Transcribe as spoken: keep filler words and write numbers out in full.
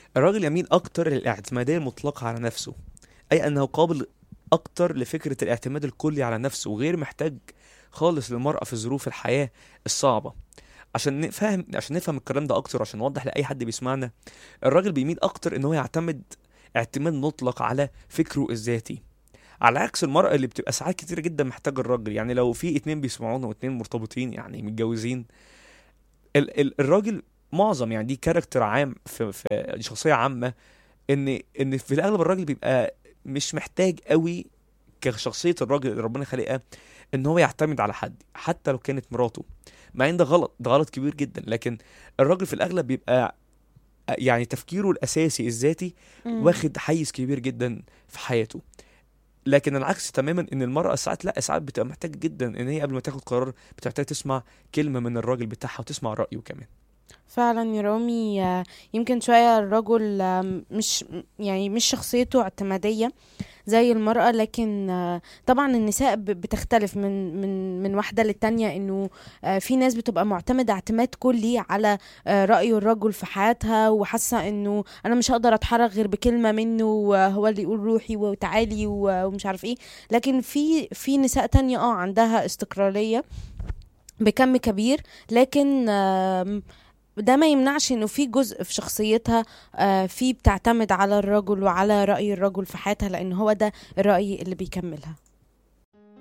الراجل يميل اكتر للاعتمادية المطلقة على نفسه، اي انه قابل اكتر لفكرة الاعتماد الكلي على نفسه، وغير محتاج خالص للمرأة في ظروف الحياة الصعبة. عشان نفهم عشان نفهم الكلام ده اكتر، عشان نوضح لاي حد بيسمعنا، الراجل بيميل اكتر ان هو يعتمد اعتماد مطلق على فكره الذاتي، على عكس المرأة اللي بتبقى ساعات كتيرة جدا محتاجة الراجل. يعني لو في اتنين بيسمعونا واتنين مرتبطين يعني متجوزين، ال ال الراجل معظم، يعني دي كاركتر عام في, في شخصية عامة، ان ان في الاغلب الراجل بيبقى مش محتاج قوي كشخصية الراجل اللي ربنا خلقها ان هو يعتمد على حد حتى لو كانت مراته. مع ان ده غلط، ده غلط كبير جدا، لكن الراجل في الاغلب بيبقى يعني تفكيره الاساسي الذاتي مم. واخد حيز كبير جدا في حياته. لكن العكس تماما، ان المرأة ساعات لا، ساعات بتبقى محتاجة جدا ان هي قبل ما تاخد قرار بتحتاج تسمع كلمة من الراجل بتاعها وتسمع رأيه كمان. فعلا يا رامي، آه، يمكن شوية الرجل آم، مش يعني مش شخصيته اعتمادية زي المرأة، لكن آه، طبعا النساء ب- بتختلف من من من واحدة للتانية. انه آه، في ناس بتبقى معتمدة اعتماد كلي على آه، رأي الرجل في حياتها، وحاسة انه انا مش هقدر اتحرك غير بكلمة منه، وهو اللي يقول روحي وتعالي و- ومش عارف ايه. لكن في في نساء تانية اه عندها استقلالية بكم كبير، لكن آم، ده ما يمنعش انه في جزء في شخصيتها آه، في بتعتمد على الرجل وعلى رأي الرجل في حياتها، لان هو ده الرأي اللي بيكملها.